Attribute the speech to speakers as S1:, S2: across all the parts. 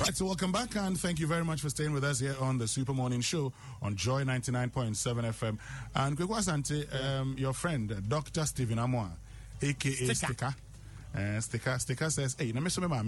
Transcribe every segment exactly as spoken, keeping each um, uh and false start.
S1: Right, so welcome back, and thank you very much for staying with us here on the Super Morning Show on Joy ninety-nine point seven F M. And Kwekwa Asante, um, your friend, Doctor Stephen Amoah, a k a. Sticker. Uh, Sticker, Sticker says, hey,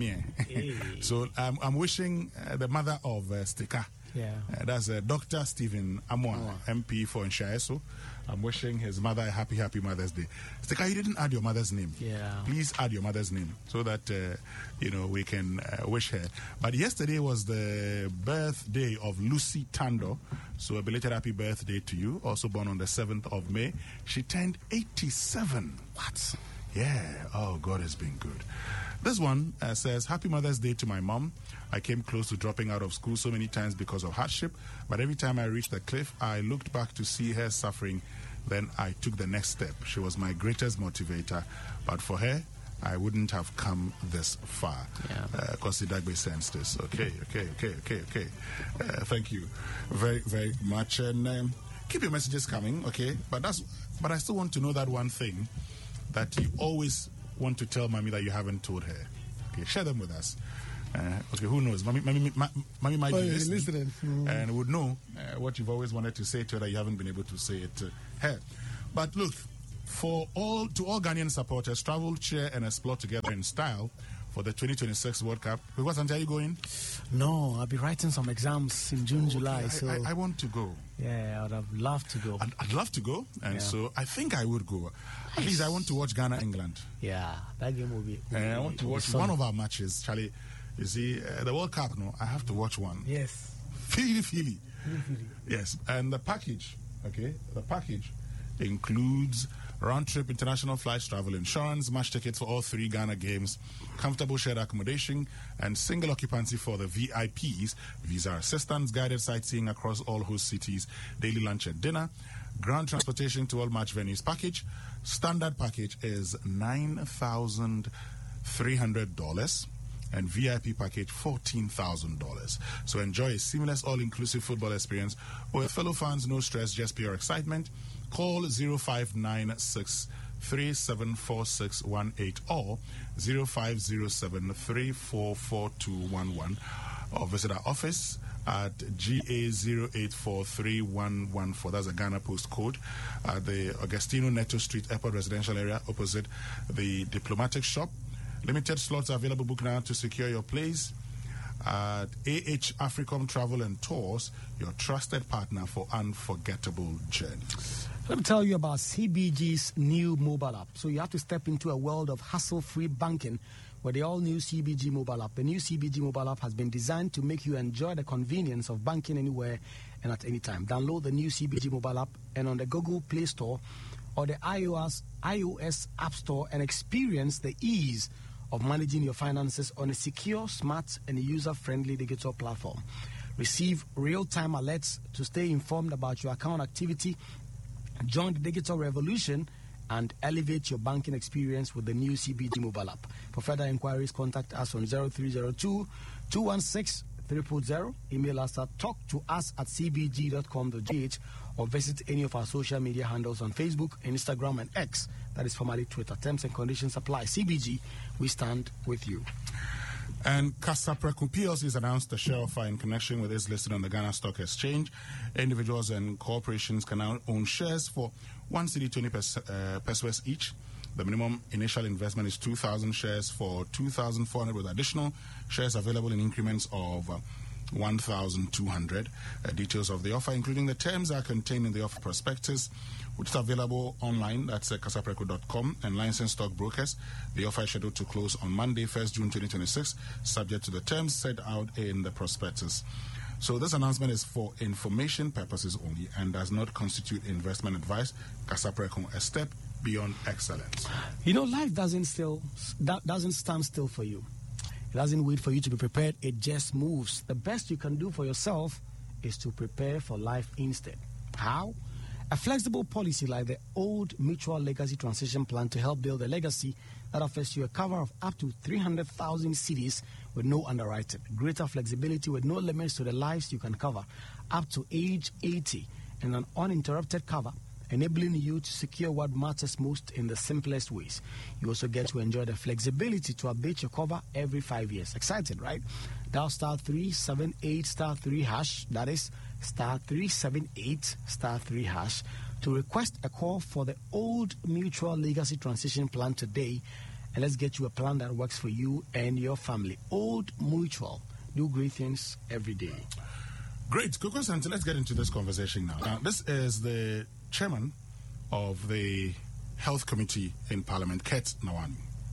S1: hey. So um, I'm wishing uh, the mother of uh, Sticker,
S2: yeah.
S1: uh, that's uh, Doctor Stephen Amoah, oh. M P for Nshaeso. I'm wishing his mother a happy, happy Mother's Day. Sticker, you didn't add your mother's name.
S2: Yeah.
S1: Please add your mother's name so that, uh, you know, we can uh, wish her. But yesterday was the birthday of Lucy Tando. So a belated happy birthday to you. Also born on the seventh of May. She turned eighty-seven. What? Yeah. Oh, God has been good. This one uh, says, Happy Mother's Day to my mom. I came close to dropping out of school so many times because of hardship, but every time I reached the cliff, I looked back to see her suffering. Then I took the next step. She was my greatest motivator, but for her, I wouldn't have come this far.
S2: Yeah.
S1: Because uh, Idagbe sensed this. Okay, okay, okay, okay, okay. Uh, thank you very, very much. And um, keep your messages coming, okay? But that's. But I still want to know that one thing that you always want to tell mommy that you haven't told her. Okay, share them with us. Uh, okay, who knows? Mommy, mommy, mommy might
S3: oh,
S1: be listening,
S3: listening. Mm.
S1: and would know uh, what you've always wanted to say to her that you haven't been able to say it to her. But look, for all to all Ghanaian supporters, travel, cheer, and explore together in style for the twenty twenty-six World Cup. Because are you going?
S2: No, I'll be writing some exams in June,
S1: okay,
S2: July.
S1: I,
S2: so
S1: I, I want to go.
S2: Yeah, I'd have loved to go.
S1: I'd, I'd love to go, and yeah. so I think I would go. At least I want to watch Ghana England.
S2: Yeah, that game will be. Will
S1: and
S2: be
S1: I want to watch one of our matches, Charlie. You see, uh, the World Cup. No, I have to watch one.
S2: Yes.
S1: Feely, feely. Yes, and the package. Okay, the package includes round-trip international flights, travel insurance, match tickets for all three Ghana games, comfortable shared accommodation, and single occupancy for the V I Ps, visa assistance, guided sightseeing across all host cities, daily lunch and dinner, ground transportation to all match venues package. Standard package is nine thousand three hundred dollars. And V I P package fourteen thousand dollars. So enjoy a seamless all-inclusive football experience with fellow fans, no stress, just pure excitement. Call zero five nine six three seven four six one eight or zero five zero seven three four four two one one or visit our office at G A zero eight four three one one four. That's a Ghana postcode at the Augustino Neto Street Airport Residential Area opposite the Diplomatic Shop. Limited slots are available. Book now to secure your place at A H Africom Travel and Tours, your trusted partner for unforgettable journeys.
S2: Let me tell you about C B G's new mobile app. So you have to step into a world of hassle-free banking with the all-new C B G mobile app. The new C B G mobile app has been designed to make you enjoy the convenience of banking anywhere and at any time. Download the new C B G mobile app and on the Google Play Store or the iOS, iOS App Store and experience the ease of managing your finances on a secure, smart, and user-friendly digital platform. Receive real-time alerts to stay informed about your account activity, join the digital revolution, and elevate your banking experience with the new C B G mobile app. For further inquiries, contact us on zero three zero two, two one six, three zero zero. Email us at talk to us at c b g dot com dot g h or visit any of our social media handles on Facebook, Instagram, and X. That is formerly Twitter. Terms and conditions apply. C B G, we stand with you.
S1: And Kasapreko P L C has announced a share offer in connection with its listing on the Ghana Stock Exchange. Individuals and corporations can now own shares for one cedi twenty uh, pesos each. The minimum initial investment is two thousand shares for two thousand four hundred, with additional shares available in increments of uh, one thousand two hundred. Uh, details of the offer, including the terms, are contained in the offer prospectus, which is available online. That's uh, kasapreko dot com and licensed stockbrokers. The offer is scheduled to close on Monday, first June twenty twenty-six, subject to the terms set out in the prospectus. So this announcement is for information purposes only and does not constitute investment advice. Kasapreko, a step beyond excellence.
S2: You know, life doesn't still that doesn't stand still for you. It doesn't wait for you to be prepared. It just moves. The best you can do for yourself is to prepare for life instead. How? A flexible policy like the old Mutual Legacy Transition Plan to help build a legacy that offers you a cover of up to three hundred thousand cedis with no underwriting. Greater flexibility with no limits to the lives you can cover up to age eighty and an uninterrupted cover enabling you to secure what matters most in the simplest ways. You also get to enjoy the flexibility to update your cover every five years. Excited, right? Dial star three seven eight star three hash, that is star three seven eight star three hash, to request a call for the Old Mutual Legacy Transition Plan today, and let's get you a plan that works for you and your family. Old Mutual, do great things every day.
S1: Great. Coco Santa, let's get into this conversation now. Now, this is the chairman of the Health Committee in Parliament, Kurt Nawanu.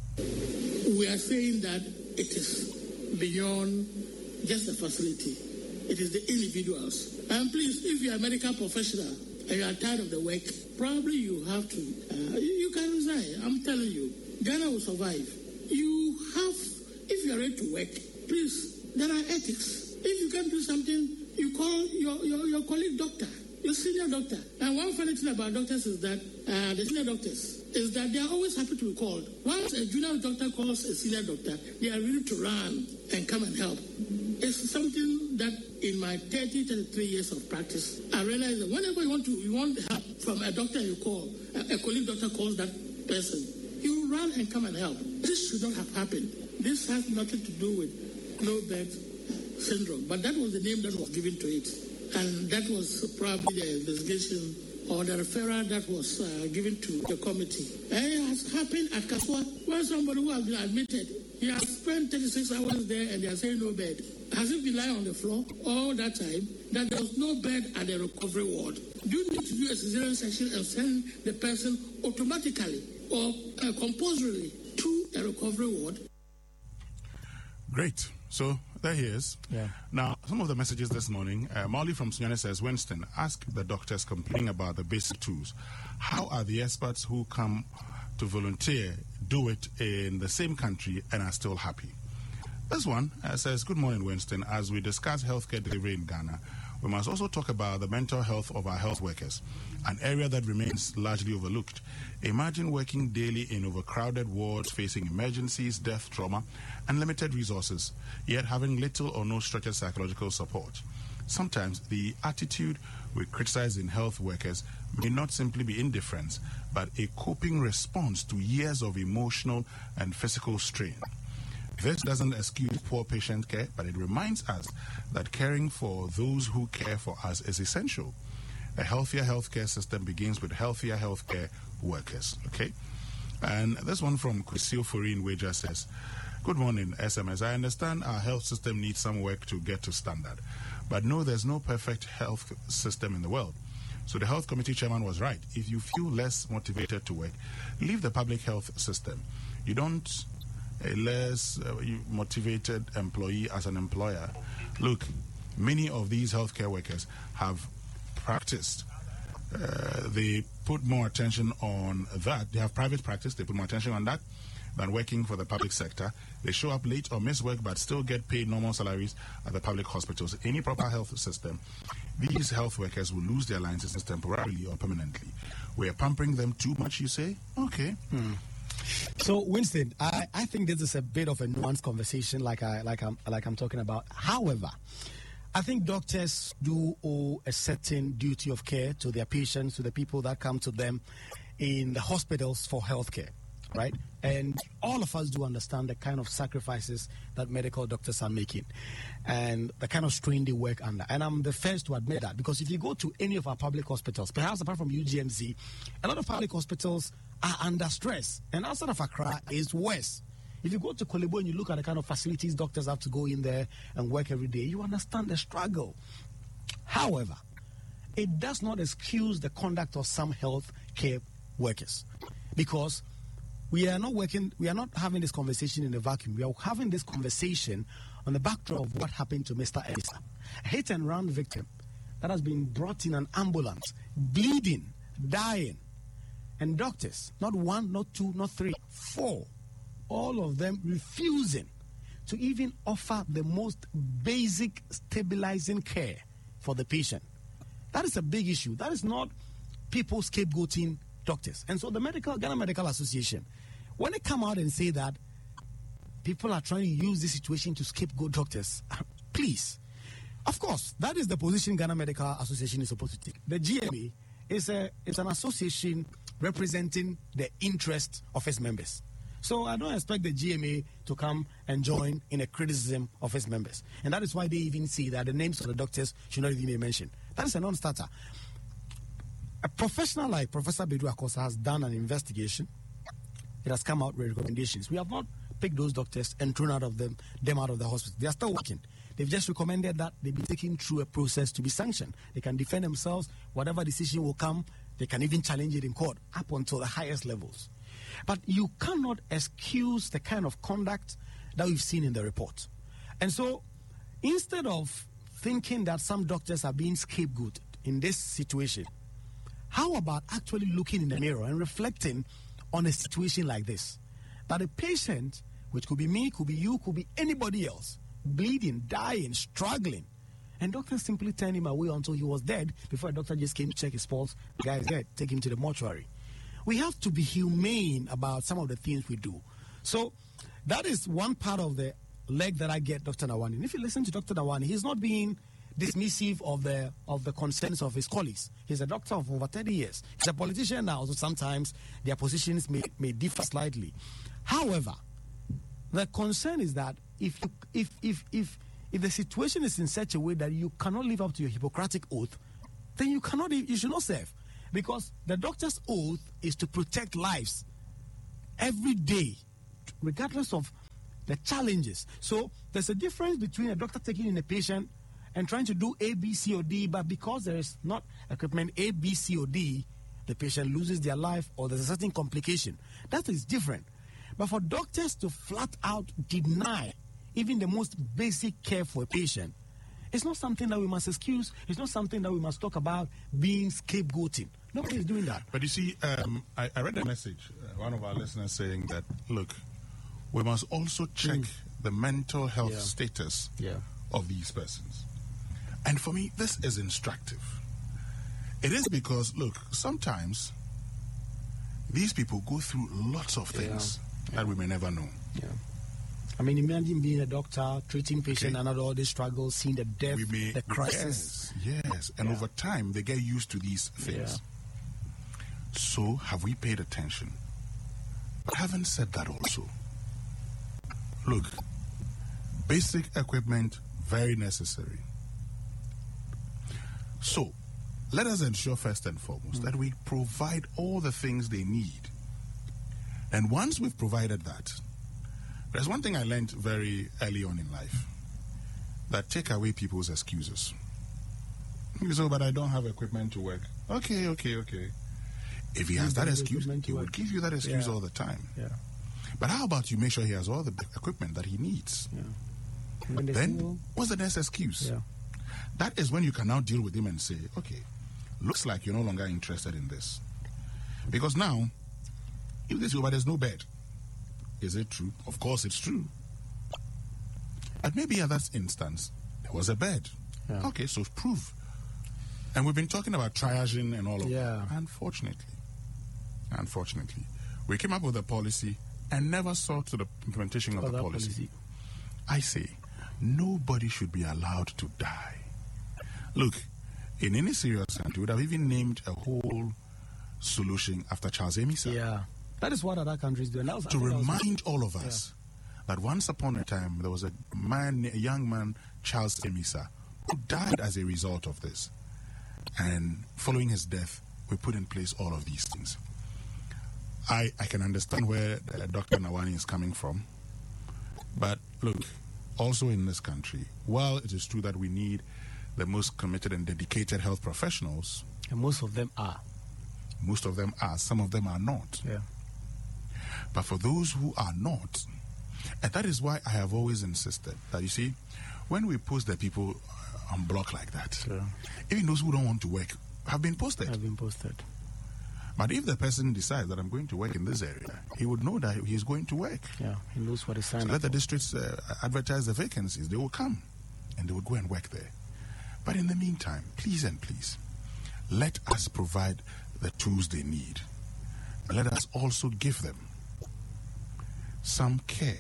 S3: We are saying that it is beyond just the facility. It is the individuals. And please, if you're a medical professional and you are tired of the work, probably you have to, uh, you can resign. I'm telling you, Ghana will survive. You have, if you are ready to work, please, there are ethics. If you can do something, you call your, your, your colleague doctor, your senior doctor. And one funny thing about doctors is that, uh, the senior doctors, is that they are always happy to be called. Once a junior doctor calls a senior doctor, they are ready to run and come and help. It's something that in my thirty, thirty-three years of practice, I realized that whenever you want to, you want help from a doctor you call, a, a colleague doctor calls that person, you run and come and help. This should not have happened. This has nothing to do with no bed syndrome, but that was the name that was given to it. And that was probably the investigation or the referral that was uh, given to the committee. And it has happened at Kaswa, where somebody who has been admitted, he has spent thirty-six hours there and they are saying no bed. Has he been lying on the floor all that time that there was no bed at the recovery ward? Do you need to do a cesarean section and send the person automatically or uh, compulsorily to a recovery ward?
S1: Great. So there he is.
S2: Yeah.
S1: Now, some of the messages this morning. Uh, Molly from Sunyane says, Winston, ask the doctors complaining about the basic tools. How are the experts who come to volunteer do it in the same country and are still happy? This one uh, says, good morning, Winston. As we discuss healthcare delivery in Ghana, we must also talk about the mental health of our health workers, an area that remains largely overlooked. Imagine working daily in overcrowded wards, facing emergencies, death, trauma, and limited resources, yet having little or no structured psychological support. Sometimes the attitude we criticize in health workers may not simply be indifference, but a coping response to years of emotional and physical strain. This doesn't excuse poor patient care, but it reminds us that caring for those who care for us is essential. A healthier healthcare system begins with healthier healthcare workers, okay? And this one from Kusio Foreign Wager says, good morning, S M S. I understand our health system needs some work to get to standard, but no, there's no perfect health system in the world. So the health committee chairman was right. If you feel less motivated to work, leave the public health system. You don't a less uh, motivated employee as an employer. Look, many of these healthcare workers have practiced. Uh, they put more attention on that. They have private practice. They put more attention on that than working for the public sector. They show up late or miss work but still get paid normal salaries at the public hospitals. Any proper health system, these health workers will lose their licenses temporarily or permanently. We are pampering them too much, you say? Okay.
S2: Hmm. So, Winston, I, I think this is a bit of a nuanced conversation, like I like I'm like I'm talking about. However, I think doctors do owe a certain duty of care to their patients, to the people that come to them in the hospitals for healthcare, right? And all of us do understand the kind of sacrifices that medical doctors are making and the kind of strain they work under. And I'm the first to admit that, because if you go to any of our public hospitals, perhaps apart from U G M C, a lot of public hospitals are under stress. And outside of Accra, it's worse. If you go to Kolebo and you look at the kind of facilities doctors have to go in there and work every day, you understand the struggle. However, it does not excuse the conduct of some health care workers, because we are not working, we are not having this conversation in a vacuum. We are having this conversation on the backdrop of what happened to Mister Elisa, a hit and run victim that has been brought in an ambulance, bleeding, dying. And doctors, not one, not two, not three, four, all of them refusing to even offer the most basic stabilizing care for the patient. That is a big issue. That is not people scapegoating doctors. And so the medical Ghana Medical Association, when they come out and say that people are trying to use this situation to scapegoat doctors, please. Of course, that is the position Ghana Medical Association is supposed to take. The G M A is a it's an association representing the interest of its members. So I don't expect the G M A to come and join in a criticism of its members. And that is why they even see that the names of the doctors should not even be mentioned. That is a non-starter. A professional like Professor Bedu Akosa has done an investigation. It has come out with recommendations. We have not picked those doctors and thrown out of them, them out of the hospital. They are still working. They've just recommended that they be taken through a process to be sanctioned. They can defend themselves. Whatever decision will come, they can even challenge it in court up until the highest levels. But you cannot excuse the kind of conduct that we've seen in the report. And so, instead of thinking that some doctors are being scapegoated in this situation, how about actually looking in the mirror and reflecting on a situation like this? That a patient, which could be me, could be you, could be anybody else, bleeding, dying, struggling, and doctors simply turned him away until he was dead before a doctor just came to check his pulse. The guy is dead. Take him to the mortuary. We have to be humane about some of the things we do. So that is one part of the leg that I get Doctor Nawani. And if you listen to Doctor Nawani, he's not being dismissive of the of the concerns of his colleagues. He's a doctor of over thirty years. He's a politician now, so sometimes their positions may, may differ slightly. However, the concern is that if you if if if if the situation is in such a way that you cannot live up to your Hippocratic oath, then you cannot you should not serve. Because the doctor's oath is to protect lives every day, regardless of the challenges. So there's a difference between a doctor taking in a patient and trying to do A, B, C, or D, but because there is not equipment A, B, C, or D, the patient loses their life or there's a certain complication. That is different. But for doctors to flat out deny even the most basic care for a patient, it's not something that we must excuse. It's not something that we must talk about being scapegoating. Nobody is doing that.
S1: But you see, um, I, I read a message, uh, one of our listeners saying that, look, we must also check mm. the mental health
S2: yeah.
S1: status
S2: yeah.
S1: of these persons. And for me, this is instructive. It is because, look, sometimes these people go through lots of things yeah. that we may never know.
S2: Yeah. I mean, imagine being a doctor, treating patients, okay. and all these struggles, seeing the death, may, the crisis.
S1: Yes, yes. And yeah. over time, they get used to these things. Yeah. So, have we paid attention? But having said that also, look, basic equipment, very necessary. So, let us ensure first and foremost mm. that we provide all the things they need. And once we've provided that, there's one thing I learned very early on in life, that take away people's excuses. So, but I don't have equipment to work. Okay, okay, okay. If he has that excuse, he will give you that excuse yeah. all the time.
S2: Yeah.
S1: But how about you make sure he has all the equipment that he needs? Yeah. But then, feel... what's the next excuse?
S2: Yeah.
S1: That is when you can now deal with him and say, okay, looks like you're no longer interested in this. Because now, if this is over, there's no bed. Is it true? Of course it's true. But maybe at that instance, there was a bed. Yeah. Okay, so prove. And we've been talking about triaging and all of
S2: yeah.
S1: that. Unfortunately, unfortunately, we came up with a policy and never saw to the implementation of
S2: oh,
S1: the policy.
S2: policy.
S1: I say, nobody should be allowed to die. Look, in any serious sense, we would have even named a whole solution after Charles Emisa.
S2: Yeah. That is what other countries do. And that was,
S1: to remind was, all of us yeah. that once upon a time there was a man, a young man, Charles Emisa, who died as a result of this. And following his death, we put in place all of these things. I, I can understand where uh, Doctor Nawani is coming from. But look, also in this country, while it is true that we need the most committed and dedicated health professionals.
S2: And most of them are.
S1: Most of them are. Some of them are not.
S2: Yeah.
S1: But for those who are not, and that is why I have always insisted that, you see, when we post the people on block like that,
S2: yeah.
S1: even those who don't want to work have been posted.
S2: Have been posted.
S1: But if the person decides that I'm going to work in this area, he would know that he's going to work.
S2: Yeah, he knows what he's signed
S1: so
S2: up
S1: let the
S2: for.
S1: districts uh, advertise the vacancies. They will come and they will go and work there. But in the meantime, please and please, let us provide the tools they need. But let us also give them some care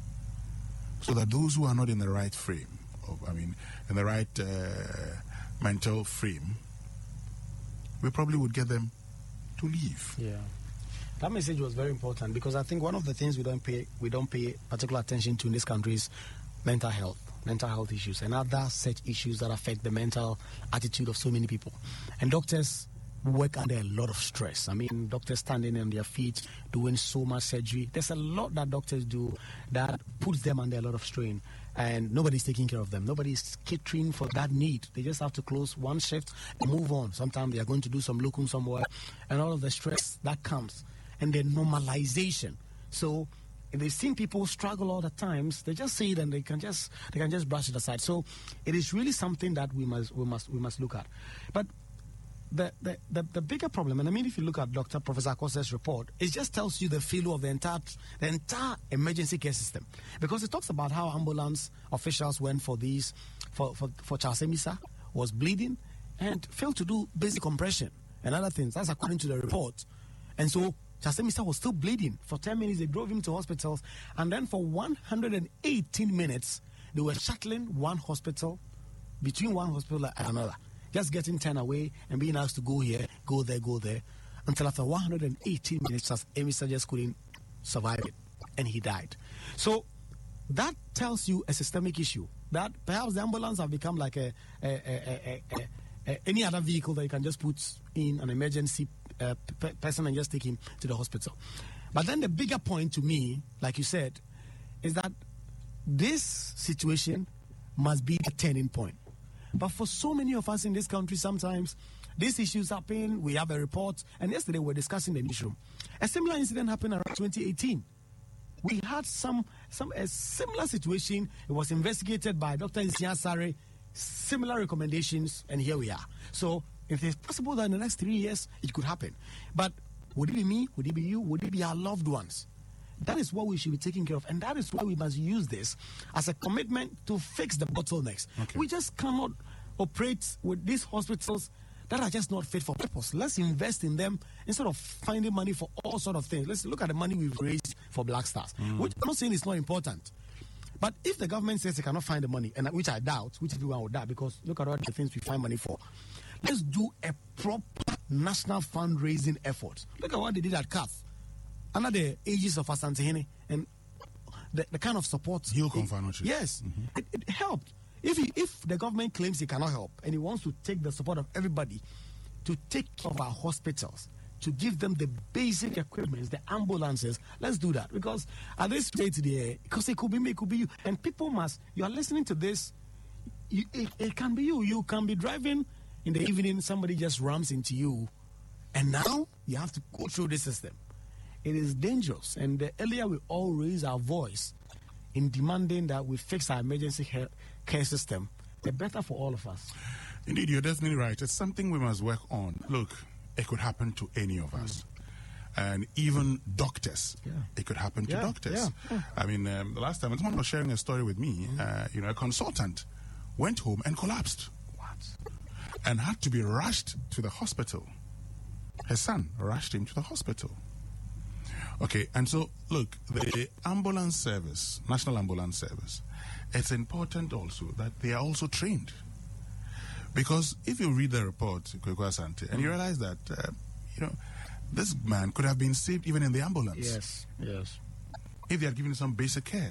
S1: so that those who are not in the right frame, of, I mean, in the right uh, mental frame, we probably would get them to leave.
S2: Yeah. That message was very important because I think one of the things we don't pay we don't pay particular attention to in this country is mental health, mental health issues, and other such issues that affect the mental attitude of so many people. And doctors work under a lot of stress. I mean, doctors standing on their feet, doing so much surgery. There's a lot that doctors do that puts them under a lot of strain, and nobody's taking care of them. Nobody's catering for that need. They just have to close one shift and move on. Sometimes they are going to do some locum somewhere, and all of the stress that comes, and the normalization. So if they've seen people struggle all the times, they just see it and they can just they can just brush it aside. So it is really something that we must we must we must look at. But The, the, the, the bigger problem, and I mean, if you look at Doctor Professor Akose's report, it just tells you the failure of the entire the entire emergency care system, because it talks about how ambulance officials went for these for for, for Charles Emisa, was bleeding and failed to do basic compression and other things. That's according to the report. And so Charles Emisa was still bleeding for ten minutes. They drove him to hospitals, and then for one hundred eighteen minutes they were shuttling one hospital between one hospital and another, just getting turned away and being asked to go here, go there, go there, until after one hundred eighteen minutes, Emisa just couldn't survive it, and he died. So that tells you a systemic issue, that perhaps the ambulance have become like a, a, a, a, a, a any other vehicle that you can just put in an emergency uh, p- person and just take him to the hospital. But then the bigger point to me, like you said, is that this situation must be the turning point. But for so many of us in this country, sometimes these issues happen, we have a report, and yesterday we were discussing the newsroom. A similar incident happened around twenty eighteen. We had some, some a similar situation. It was investigated by Doctor Nsia Sare, similar recommendations, and here we are. So if it's possible that in the next three years, it could happen. But would it be me? Would it be you? Would it be our loved ones? That is what we should be taking care of, and that is why we must use this as a commitment to fix the bottlenecks. Okay. We just cannot operate with these hospitals that are just not fit for purpose. Let's invest in them instead of finding money for all sort of things. Let's look at the money we've raised for Black Stars, mm. which I'm not saying it's not important. But if the government says they cannot find the money, and which I doubt, which everyone would doubt, because look at all the things we find money for, let's do a proper national fundraising effort. Look at what they did at C A F. Under the aegis of Asante Hene, and the, the kind of support.
S1: He'll confirm.
S2: Yes,
S1: mm-hmm.
S2: it, it helped. If he, if the government claims he cannot help and he wants to take the support of everybody to take care of our hospitals, to give them the basic equipment, the ambulances, let's do that. Because at this stage, there, because it could be me, it could be you, and people must. You are listening to this. You, it, it can be you. You can be driving in the evening. Somebody just rams into you, and now you have to go through the system. It is dangerous, and the earlier we all raise our voice in demanding that we fix our emergency care system, the better for all of us.
S1: Indeed, you're definitely right. It's something we must work on. Look, it could happen to any of us. Mm. And even doctors, yeah. it could happen to
S2: yeah,
S1: doctors. Yeah, yeah. I mean, um, the last time, someone was sharing a story with me, mm. uh, you know, a consultant went home and collapsed.
S2: What?
S1: And had to be rushed to the hospital. His son rushed him to the hospital. Okay, and so, look, the ambulance service, National Ambulance Service, it's important also that they are also trained. Because if you read the report, Kweku Asante, and you realize that, uh, you know, this man could have been saved even in the ambulance.
S2: Yes, yes.
S1: If they had given him some basic care.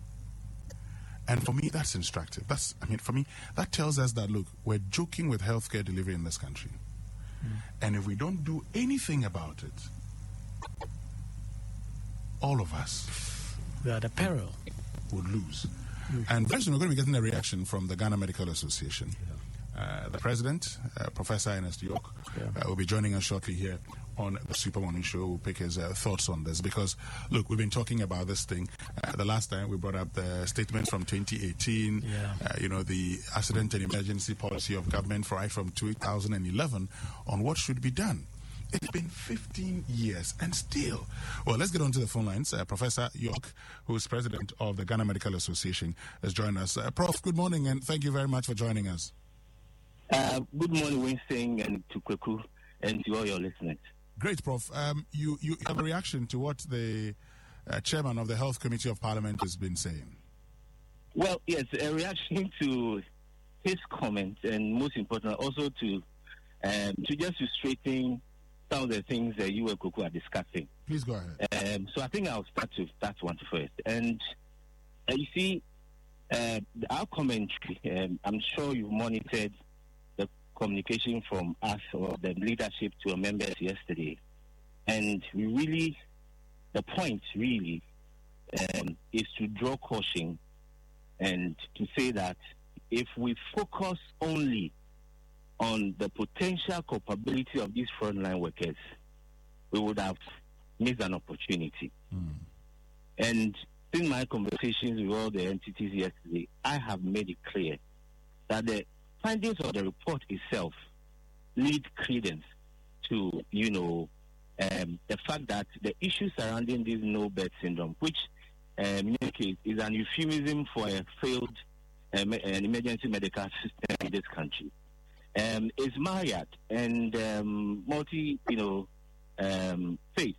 S1: And for me, that's instructive. That's, I mean, for me, that tells us that, look, we're joking with healthcare delivery in this country. Mm. And if we don't do anything about it, all of us,
S2: we are the peril,
S1: would lose. Mm. And very soon we're going to be getting a reaction from the Ghana Medical Association. Yeah. Uh, the president, uh, Professor Ernest York, yeah. uh, will be joining us shortly here on the Super Morning Show. We'll pick his uh, thoughts on this because, look, we've been talking about this thing. Uh, the last time we brought up the statement from twenty eighteen, yeah. uh, you know, the accident and emergency policy of government right from two thousand eleven on what should be done. It's been fifteen years and still. Well, let's get on to the phone lines. Uh, Professor York, who is president of the Ghana Medical Association, has joined us. Uh, Prof, good morning, and thank you very much for joining us.
S4: Uh, good morning, Winston, and to Kweku, and to all your listeners.
S1: Great, Prof. Um, you, you have a reaction to what the uh, chairman of the Health Committee of Parliament has been saying.
S4: Well, yes, a reaction to his comment, and most important, also to um, to just illustrating some of the things that you and Kuku are discussing.
S1: Please go ahead.
S4: Um, so I think I'll start with that one first. And uh, you see, uh, our commentary, um, I'm sure you've monitored the communication from us or the leadership to our members yesterday. And we really, the point really um, is to draw caution and to say that if we focus only on the potential culpability of these frontline workers, we would have missed an opportunity. Mm. And in my conversations with all the entities yesterday, I have made it clear that the findings of the report itself lead credence to, you know, um, the fact that the issue surrounding this no-birth syndrome, which um, in any case is an euphemism for a failed um, an emergency medical system in this country, um, is myriad and um, multi, you know, um, faith.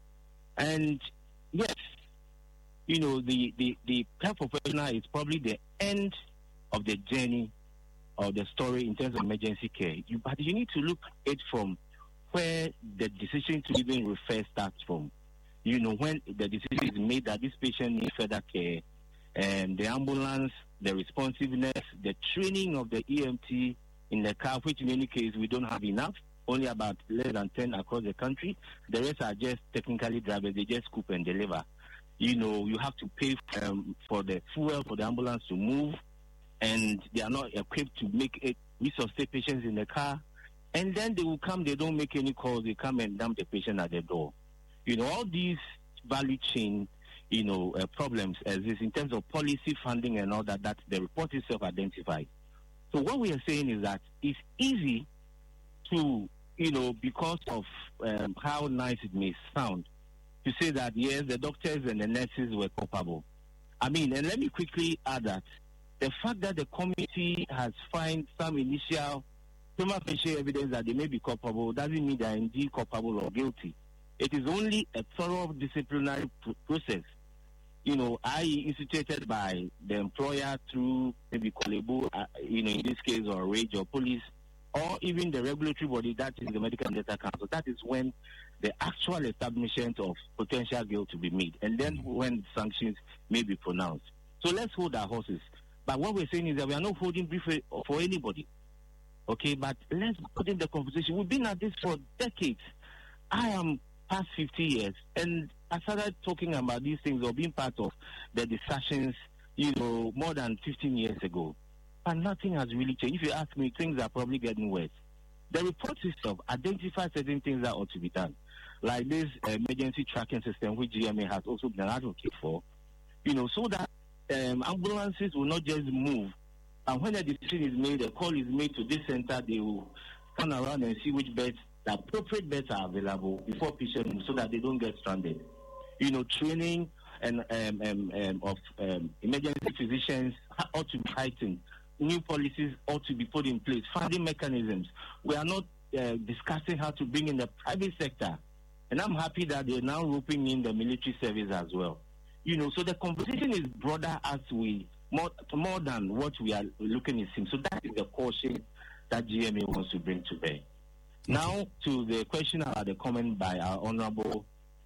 S4: And yes, you know, the, the, the health professional is probably the end of the journey of the story in terms of emergency care. You, but you need to look at it from where the decision to even refer starts from. You know, when the decision is made that this patient needs further care, and the ambulance, the responsiveness, the training of the E M T in the car, which in any case we don't have enough, only about less than ten across the country. The rest are just technically drivers, they just scoop and deliver. You know, you have to pay um, for the fuel for the ambulance to move, and they are not equipped to make it resuscitate patients in the car. And then they will come, they don't make any calls, they come and dump the patient at the door. You know, all these value chain, you know, uh, problems exist in terms of policy funding and all that, that the report itself identified. So what we are saying is that it's easy to, you know, because of um, how nice it may sound, to say that, yes, the doctors and the nurses were culpable. I mean, and let me quickly add that the fact that the committee has found some initial prima facie evidence that they may be culpable doesn't mean they are indeed culpable or guilty. It is only a thorough disciplinary pr- process, you know, that is instituted by the employer through maybe Kolebu, uh, you know, in this case, or Rage or police, or even the regulatory body, that is the Medical and Dental Council. That is when the actual establishment of potential guilt to be made, and then when sanctions may be pronounced. So let's hold our horses. But what we're saying is that we are not holding brief for anybody. Okay, but let's put in the conversation. We've been at this for decades. I am past fifty years, and I started talking about these things or being part of the discussions, you know, more than fifteen years ago. And nothing has really changed. If you ask me, things are probably getting worse. The report itself identifies certain things that ought to be done, like this emergency tracking system, which G M A has also been an advocate for, you know, so that um, ambulances will not just move. And when a decision is made, a call is made to this center, they will turn around and see which beds, the appropriate beds are available before patients move so that they don't get stranded. You know, training and um, um, um, of um, emergency physicians ought to be heightened. New policies ought to be put in place. Funding mechanisms. We are not uh, discussing how to bring in the private sector. And I'm happy that they're now roping in the military service as well. You know, so the conversation is broader as we, more, more than what we are looking at. So that is the caution that G M A wants to bring to bear. Now, to the question about the comment by our honorable,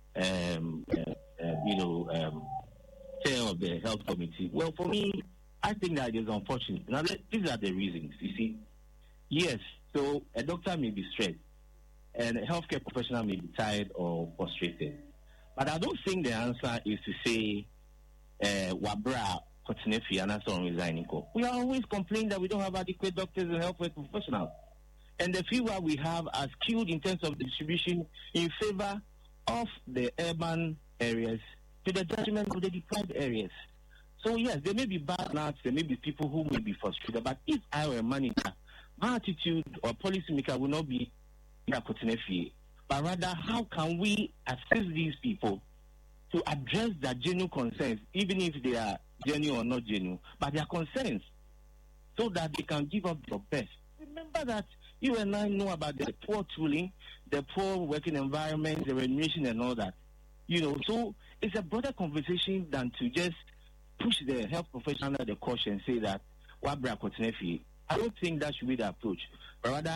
S4: um, uh, uh, you know, um, chair of the health committee. Well, for me, I think that is unfortunate. Now, these are the reasons, you see. Yes, so a doctor may be stressed, and a healthcare professional may be tired or frustrated. But I don't think the answer is to say, Wabra, Kotinefi, and so on resigning. We are always complaining that we don't have adequate doctors and healthcare professionals. And the few we have are skewed in terms of distribution in favor of the urban areas to the detriment of the deprived areas. So yes, there may be bad nuts, there may be people who may be frustrated, but if I were a manager, my attitude or policymaker will not be but rather how can we assist these people to address their genuine concerns, even if they are genuine or not genuine, but their concerns, so that they can give up their best. Remember that you and I know about the poor tooling, the poor working environment, the remuneration and all that. You know, so it's a broader conversation than to just push the health professional the caution and say that, I don't think that should be the approach. But rather, as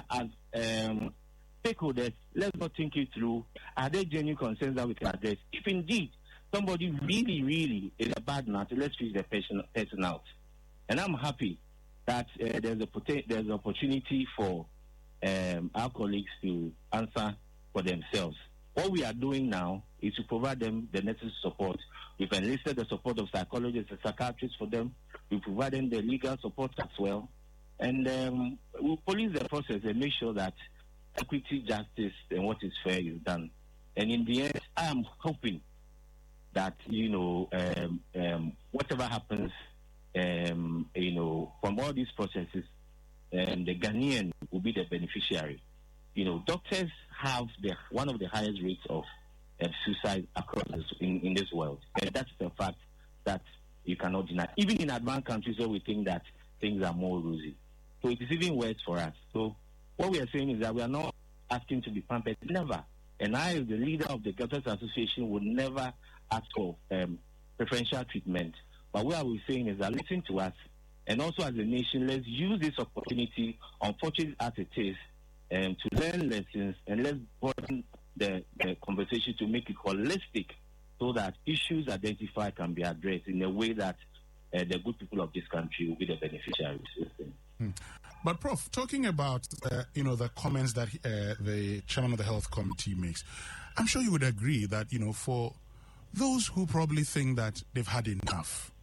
S4: um, stakeholders, let's not think it through. Are there genuine concerns that we can address? If indeed somebody really, really is a bad nut, let's reach the person, person out. And I'm happy that uh, there's a poten- there's an opportunity for um, our colleagues to answer for themselves. What we are doing now is to provide them the necessary support. We've enlisted the support of psychologists and psychiatrists for them. We provide them the legal support as well. And um, we police the process and make sure that equity, justice, and what is fair is done. And in the end, I am hoping that, you know, um, um, whatever happens, um, you know, from all these processes, um, the Ghanaian will be the beneficiary. You know, doctors have the one of the highest rates of uh, suicide across this, in, in this world. And that's the fact that you cannot deny. Even in advanced countries where we think that things are more rosy. So it is even worse for us. So what we are saying is that we are not asking to be pampered. Never. And I, as the leader of the Doctors Association, would never ask for um, preferential treatment. But what we're saying is that listen to us. And also as a nation, let's use this opportunity, unfortunate as it is, um, to learn lessons, and let's broaden the, the conversation to make it holistic so that issues identified can be addressed in a way that uh, the good people of this country will be the beneficiaries.
S1: Hmm. But, Prof, talking about, uh, you know, the comments that uh, the chairman of the health committee makes, I'm sure you would agree that, you know, for those who probably think that they've had enough,